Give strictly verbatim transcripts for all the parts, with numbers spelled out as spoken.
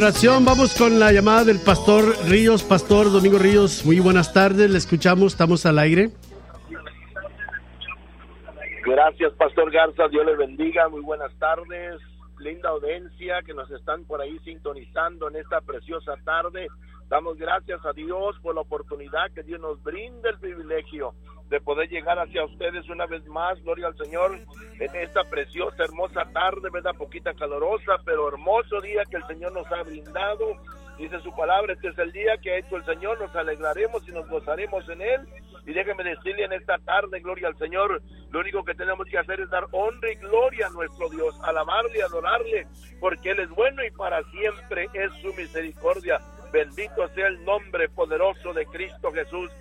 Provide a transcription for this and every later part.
Oración, vamos con la llamada del Pastor Ríos. Pastor Domingo Ríos, muy buenas tardes, le escuchamos, estamos al aire. Gracias, Pastor Garza, Dios le bendiga, muy buenas tardes, linda audiencia que nos están por ahí sintonizando en esta preciosa tarde. Damos gracias a Dios por la oportunidad que Dios nos brinda, el privilegio de poder llegar hacia ustedes una vez más, gloria al Señor, en esta preciosa, hermosa tarde, verdad, poquita calorosa, pero hermoso día que el Señor nos ha brindado. Dice su palabra, este es el día que ha hecho el Señor, nos alegraremos y nos gozaremos en él. Y déjeme decirle en esta tarde, gloria al Señor, lo único que tenemos que hacer es dar honra y gloria a nuestro Dios, alabarle y adorarle, porque Él es bueno y para siempre es su misericordia. Bendito sea el nombre poderoso de Cristo Jesús.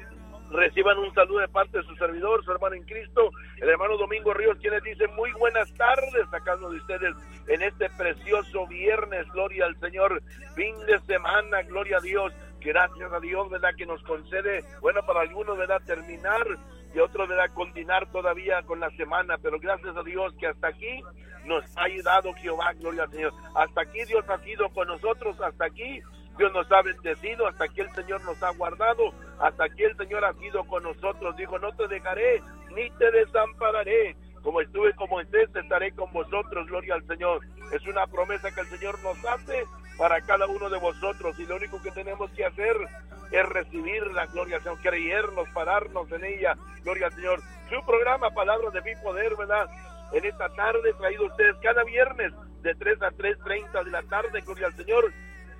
Reciban un saludo de parte de su servidor, su hermano en Cristo, el hermano Domingo Ríos, quienes dicen muy buenas tardes a cada uno de ustedes en este precioso viernes, gloria al Señor, fin de semana, gloria a Dios, gracias a Dios, verdad, que nos concede, bueno, para algunos, verdad, terminar y otros, verdad, continuar todavía con la semana, pero gracias a Dios que hasta aquí nos ha ayudado Jehová, gloria al Señor, hasta aquí Dios ha sido con nosotros, hasta aquí Dios nos ha bendecido, hasta aquí el Señor nos ha guardado, hasta aquí el Señor ha sido con nosotros. Dijo, no te dejaré, ni te desampararé. Como estuve con Moisés, estaré con vosotros, gloria al Señor. Es una promesa que el Señor nos hace para cada uno de vosotros. Y lo único que tenemos que hacer es recibirla, gloria al Señor, creernos, pararnos en ella, gloria al Señor. Su programa, Palabras de Mi Poder, ¿verdad? En esta tarde, traído a ustedes cada viernes de tres a tres treinta de la tarde, gloria al Señor.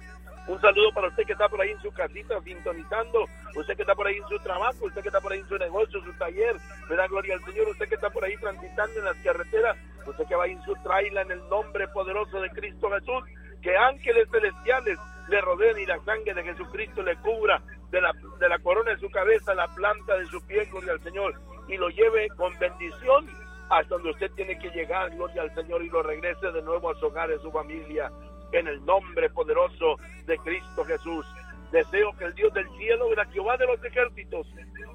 Un saludo para usted que está por ahí en su casita sintonizando, usted que está por ahí en su trabajo, usted que está por ahí en su negocio, su taller, ¿verdad? Gloria al Señor, usted que está por ahí transitando en las carreteras, usted que va ahí en su traila en el nombre poderoso de Cristo Jesús, que ángeles celestiales le rodeen y la sangre de Jesucristo le cubra de la, de la corona de su cabeza, la planta de su pie, gloria al Señor, y lo lleve con bendición hasta donde usted tiene que llegar, gloria al Señor, y lo regrese de nuevo a su hogar, a su familia. En el nombre poderoso de Cristo Jesús, deseo que el Dios del cielo, la Jehová de los ejércitos,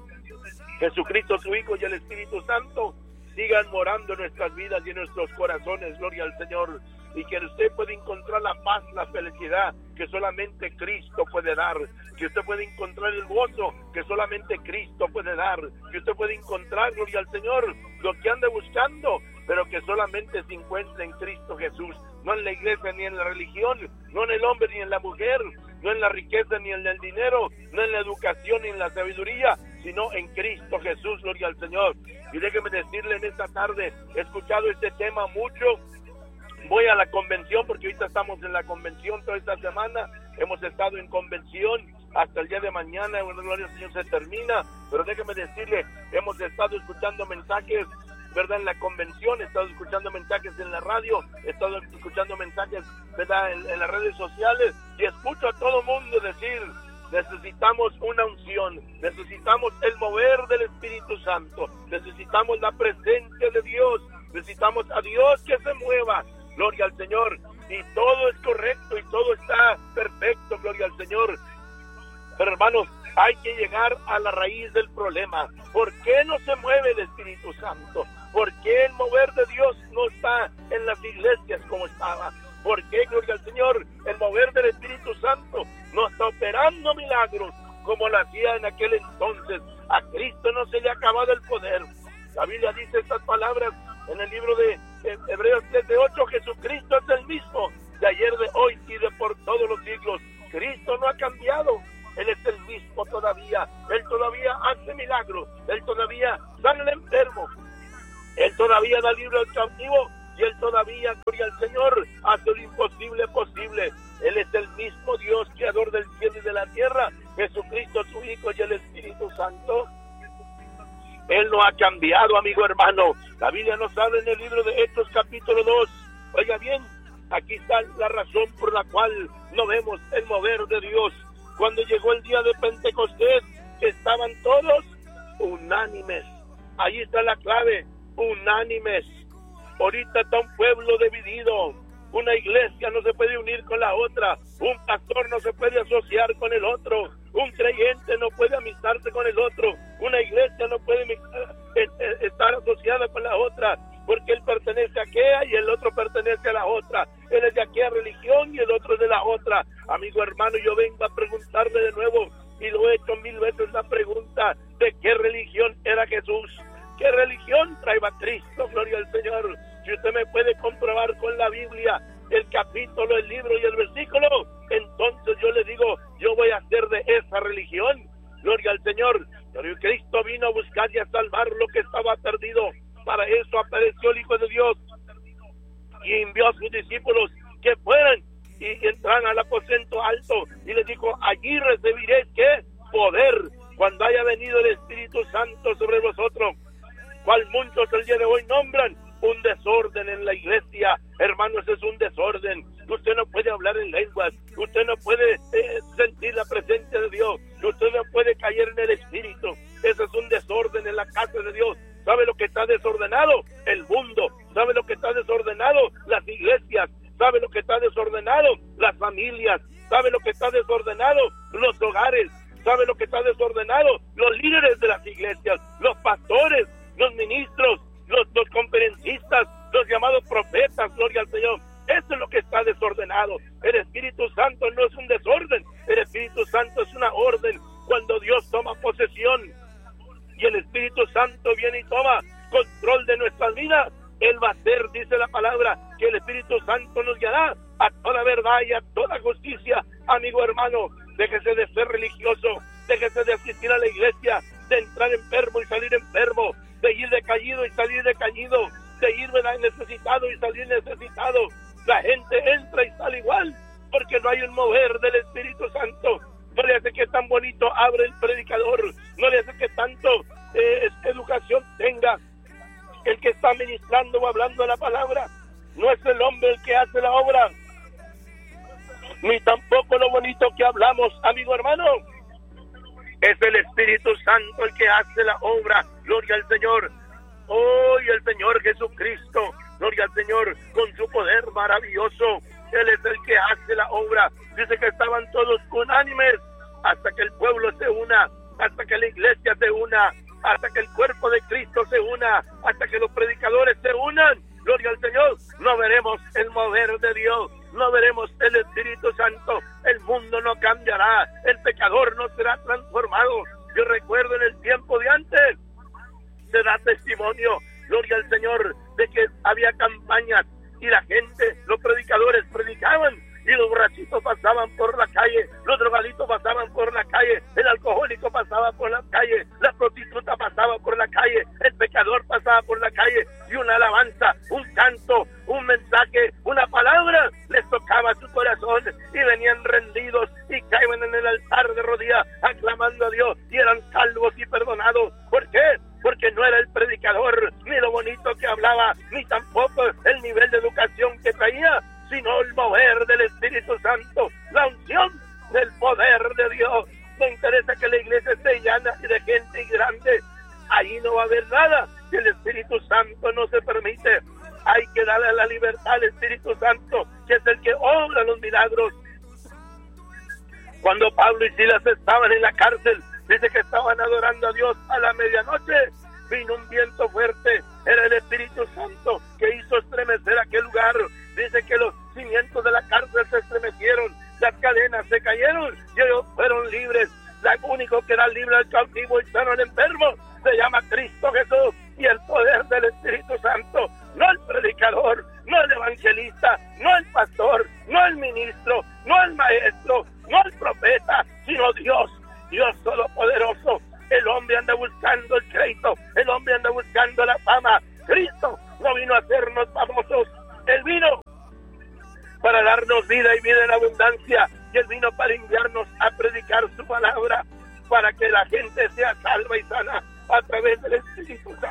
Jesucristo su Hijo y el Espíritu Santo, sigan morando en nuestras vidas y en nuestros corazones, gloria al Señor, y que usted pueda encontrar la paz, la felicidad que solamente Cristo puede dar, que usted puede encontrar el gozo que solamente Cristo puede dar, que usted puede encontrar, gloria al Señor, lo que anda buscando, pero que solamente se encuentra en Cristo Jesús, no en la iglesia ni en la religión, no en el hombre ni en la mujer, no en la riqueza ni en el dinero, no en la educación ni en la sabiduría, sino en Cristo Jesús, gloria al Señor. Y déjeme decirle en esta tarde, he escuchado este tema mucho, voy a la convención, porque ahorita estamos en la convención toda esta semana, hemos estado en convención hasta el día de mañana, bueno, gloria al Señor, se termina, pero déjeme decirle, hemos estado escuchando mensajes, ¿verdad? En la convención, he estado escuchando mensajes en la radio, he estado escuchando mensajes, ¿verdad? En, en las redes sociales, y escucho a todo mundo decir, necesitamos una unción, necesitamos el mover del Espíritu Santo, necesitamos la presencia de Dios, necesitamos a Dios que se mueva, gloria al Señor, y todo es correcto y todo está perfecto, gloria al Señor. Pero hermanos, hay que llegar a la raíz del problema. ¿Por qué no se mueve el Espíritu Santo? ¿Por qué el mover de Dios no está en las iglesias como estaba? ¿Por qué, gloria al Señor, el mover del Espíritu Santo no está operando milagros como lo hacía en aquel entonces? A Cristo no se le ha acabado el poder. La Biblia dice estas palabras en el libro de Hebreos trece ocho, Jesucristo es el mismo de ayer, de hoy y de por todos los siglos. Cristo no ha cambiado. Él es el mismo todavía, Él todavía hace milagros, Él todavía sana al enfermo, Él todavía da libre al cautivo, y Él todavía, gloria al Señor, hace lo imposible posible. Él es el mismo Dios, creador del cielo y de la tierra, Jesucristo su Hijo y el Espíritu Santo. Él no ha cambiado, amigo hermano. La Biblia nos habla en el libro de Hechos capítulo dos, oiga bien, aquí está la razón por la cual no vemos el mover de Dios. Cuando llegó el día de Pentecostés, estaban todos unánimes. Ahí está la clave, unánimes. Ahorita está un pueblo dividido. Una iglesia no se puede unir con la otra. Un pastor no se puede asociar con el otro. Un creyente no puede amistarse con el otro. Una iglesia no puede estar asociada con la otra. porque él pertenece a aquella y el otro pertenece a la otra. Él es de aquella religión y el otro es de la otra. Amigo hermano, yo vengo a preguntarle de nuevo, y lo he hecho mil veces la pregunta, ¿de qué religión era Jesús? ¿Qué religión traía Cristo? Gloria al Señor. Si usted me puede comprobar con la Biblia el capítulo, el libro y el versículo, entonces yo le digo, yo voy a ser de esa religión. Gloria al Señor. Pero Cristo vino a buscar y a salvar lo que estaba perdido. Para eso apareció el Hijo de Dios y envió a sus discípulos que fueran y entraran al aposento alto, y les dijo, allí recibiréis ¿qué? Poder, cuando haya venido el Espíritu Santo sobre vosotros, cual muchos el día de hoy nombran un desorden en la iglesia. Hermanos, es un desorden. Usted no puede hablar en lenguas, usted no puede eh, sentir la presencia de Dios, usted no puede caer en el Espíritu. Ese es un desorden en la casa de Dios. ¿Sabe lo que está desordenado? El mundo. ¿Sabe lo que está desordenado? Las iglesias. ¿Sabe lo que está desordenado? Las familias. ¿Sabe lo que está desordenado? Los hogares. ¿Sabe lo que está desordenado? Los líderes de las iglesias, los pastores, los ministros, los, los conferencistas, los llamados profetas. Gloria al Señor. Eso es lo que está desordenado. El Espíritu Santo no es un desorden. El Espíritu Santo es una orden. Cuando Dios toma posesión y el Espíritu Santo viene y toma control de nuestras vidas, Él va a hacer, dice la palabra, que el Espíritu Santo nos guiará a toda verdad y a toda justicia. Amigo hermano, déjese de ser religioso, déjese de asistir a la iglesia, de entrar enfermo y salir enfermo, de ir decaído y salir decaído, de ir necesitado y salir necesitado. La gente entra y sale igual, porque no hay un mover del Espíritu Santo. No le hace que tan bonito abre el predicador, no le hace que tanto eh, educación tenga el que está ministrando o hablando la palabra. No es el hombre el que hace la obra, ni tampoco lo bonito que hablamos, amigo hermano. Es el Espíritu Santo el que hace la obra. Gloria al Señor. Hoy el Señor Jesucristo, gloria al Señor, con su poder maravilloso, Él es el que hace la obra. Dice que estaban todos unánimes hasta que el pueblo se una, hasta que la iglesia se una, hasta que el cuerpo de Cristo se una, hasta que los predicadores se unan. Gloria al Señor. No veremos el mover de Dios, no veremos el Espíritu Santo. El mundo no cambiará, el pecador no será transformado. Yo recuerdo en el tiempo de antes, se da testimonio, gloria al Señor, de que había campañas y la gente, los predicadores predicaban y los borrachitos pasaban por la calle, los drogaditos pasaban por la calle, el alcohólico pasaba por la calle, la prostituta pasaba por la calle, el pecador pasaba por la calle, y una alabanza, un canto, un mensaje, una palabra les tocaba su corazón y venían rendidos y caían en el altar de rodillas aclamando a Dios y eran salvos y perdonados. ¿Por qué? Porque no era el predicador, ni lo bonito que hablaba, ni tampoco el nivel de educación que traía, sino el mover del Espíritu Santo, la unción del poder de Dios. Me interesa que la iglesia esté llena de gente grande. Ahí no va a haber nada que el Espíritu Santo no se permite. Hay que darle la libertad al Espíritu Santo, que es el que obra los milagros. Cuando Pablo y Silas estaban en la cárcel, dice que estaban adorando a Dios a la medianoche. Vino un viento fuerte, era el Espíritu Santo que hizo estremecer aquel lugar. Dice que los cimientos de la cárcel se estremecieron, las cadenas se cayeron y ellos fueron libres. El único que era libre al cautivo y sano al enfermo se llama Cristo Jesús, y el poder del Espíritu Santo, no el predicador, no el evangelista, no el pastor, no el ministro, no el maestro, no el profeta, sino Dios, Dios todopoderoso. El hombre anda buscando el crédito, el hombre anda buscando la fama. Cristo no vino a hacernos famosos, Él vino para darnos vida y vida en abundancia, y Él vino para enviarnos a predicar su palabra, para que la gente sea salva y sana a través del Espíritu Santo.